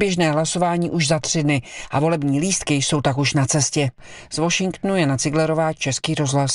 Předběžné hlasování už za 3 dny a volební lístky jsou tak už na cestě. Z Washingtonu Jana Ciglerová, Český rozhlas.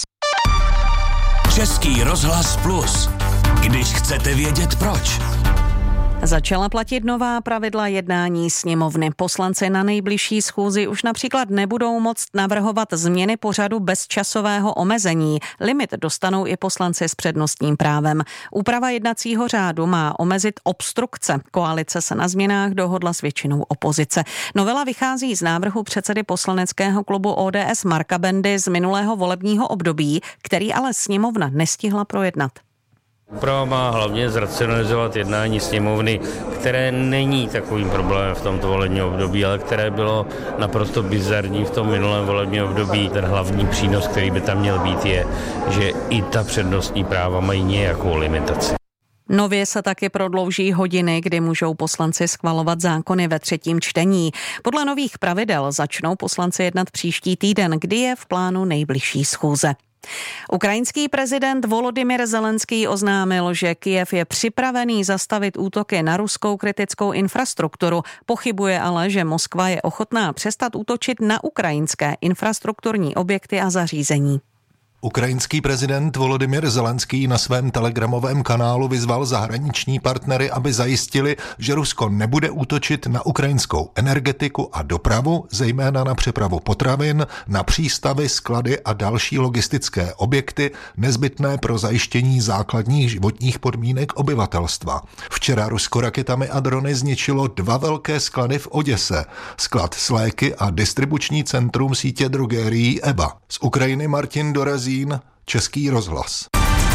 Český rozhlas Plus. Když chcete vědět proč. Začala platit nová pravidla jednání sněmovny. Poslanci na nejbližší schůzi už například nebudou moct navrhovat změny pořadu bez časového omezení. Limit dostanou i poslanci s přednostním právem. Úprava jednacího řádu má omezit obstrukce. Koalice se na změnách dohodla s většinou opozice. Novela vychází z návrhu předsedy poslaneckého klubu ODS Marka Bendy z minulého volebního období, který ale sněmovna nestihla projednat. Úprava má hlavně zracionalizovat jednání sněmovny, které není takovým problémem v tomto volebním období, ale které bylo naprosto bizarní v tom minulém volebním období. Ten hlavní přínos, který by tam měl být, je, že i ta přednostní práva mají nějakou limitaci. Nově se taky prodlouží hodiny, kdy můžou poslanci schvalovat zákony ve 3. čtení. Podle nových pravidel začnou poslanci jednat příští týden, kdy je v plánu nejbližší schůze. Ukrajinský prezident Volodymyr Zelenský oznámil, že Kyjev je připravený zastavit útoky na ruskou kritickou infrastrukturu. Pochybuje ale, že Moskva je ochotná přestat útočit na ukrajinské infrastrukturní objekty a zařízení. Ukrajinský prezident Volodymyr Zelenský na svém telegramovém kanálu vyzval zahraniční partnery, aby zajistili, že Rusko nebude útočit na ukrajinskou energetiku a dopravu, zejména na přepravu potravin, na přístavy, sklady a další logistické objekty nezbytné pro zajištění základních životních podmínek obyvatelstva. Včera Rusko raketami a drony zničilo 2 velké sklady v Oděse, sklad s léky a distribuční centrum sítě drogérií EBA. Z Ukrajiny Martin Dorazín, Český rozhlas.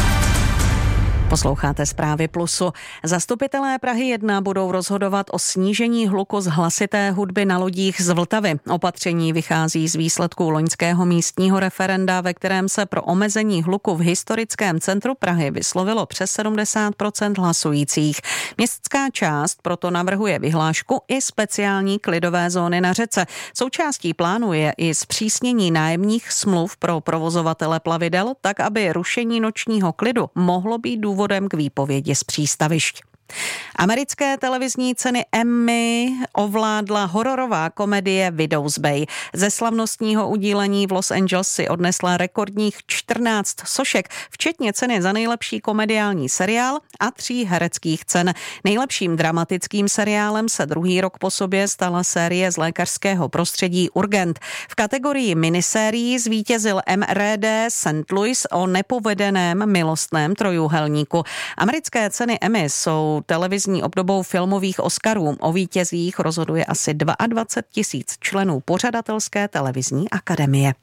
Posloucháte Zprávy Plusu. Zastupitelé Prahy 1 budou rozhodovat o snížení hluku z hlasité hudby na lodích z Vltavy. Opatření vychází z výsledků loňského místního referenda, ve kterém se pro omezení hluku v historickém centru Prahy vyslovilo přes 70% hlasujících. Městská část proto navrhuje vyhlášku i speciální klidové zóny na řece. Součástí plánu je i zpřísnění nájemních smluv pro provozovatele plavidel, tak aby rušení nočního klidu mohlo být důvodem k výpovědi z přístavišť. Americké televizní ceny Emmy ovládla hororová komedie Widow's Bay. Ze slavnostního udílení v Los Angeles si odnesla rekordních 14 sošek, včetně ceny za nejlepší komediální seriál a 3 hereckých cen. Nejlepším dramatickým seriálem se 2. rok po sobě stala série z lékařského prostředí Urgent. V kategorii minisérií zvítězil MRD St. Louis o nepovedeném milostném trojúhelníku. Americké ceny Emmy jsou televizní obdobou filmových Oscarů. O vítězích rozhoduje asi 22 000 členů pořadatelské televizní akademie.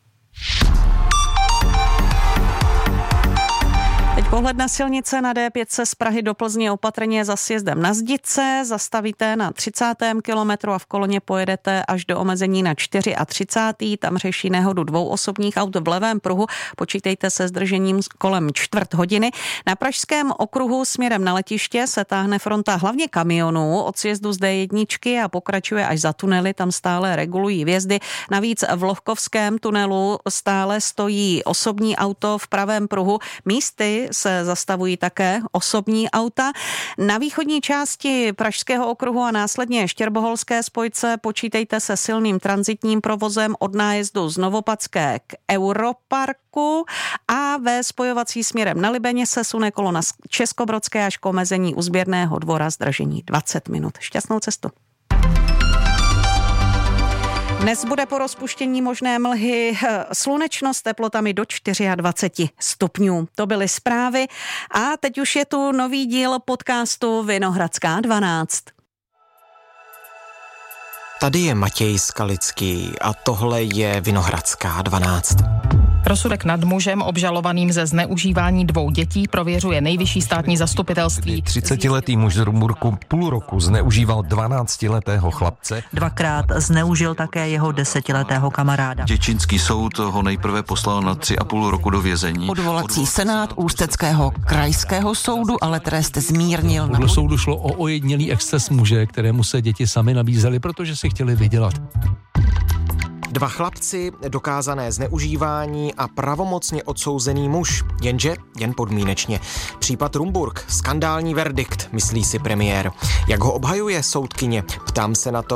Teď pohled na silnice. Na D5 z Prahy do Plzně opatrně za sjezdem na Zdice, zastavíte na 30. kilometru a v koloně pojedete až do omezení na 34. Tam řeší nehodu 2 osobních aut v levém pruhu. Počítejte se zdržením kolem 1/4 hodiny. Na Pražském okruhu směrem na letiště se táhne fronta hlavně kamionů od sjezdu z D1 a pokračuje až za tunely, tam stále regulují vjezdy. Navíc v Lohkovském tunelu stále stojí osobní auto v pravém pruhu. Místy se zastavují také osobní auta. Na východní části Pražského okruhu a následně Štěrboholské spojce počítejte se silným tranzitním provozem od nájezdu z Novopadské k Europarku a ve spojovací směrem na Libeně se sune kolona z Českobrodské až k omezení u Sběrného dvora, zdržení 20 minut. Šťastnou cestu. Dnes bude po rozpuštění možné mlhy, slunečno s teplotami do 24 stupňů. To byly zprávy a teď už je tu nový díl podcastu Vinohradská 12. Tady je Matěj Skalický a tohle je Vinohradská 12. Rozsudek nad mužem obžalovaným ze zneužívání 2 dětí prověřuje nejvyšší státní zastupitelství. 30letý muž z Rumburku půl roku zneužíval 12letého chlapce. 2krát zneužil také jeho 10letého kamaráda. Děčínský soud ho nejprve poslal na 3,5 roku do vězení. Odvolací senát Ústeckého krajského soudu ale trest zmírnil. Podle soudu šlo o ojedinělý exces muže, kterému se děti sami nabízely, protože si chtěli vydělat. 2 chlapci, dokázané zneužívání a pravomocně odsouzený muž, jenže jen podmínečně. Případ Rumburk, skandální verdikt, myslí si premiér. Jak ho obhajuje soudkyně? Ptám se na to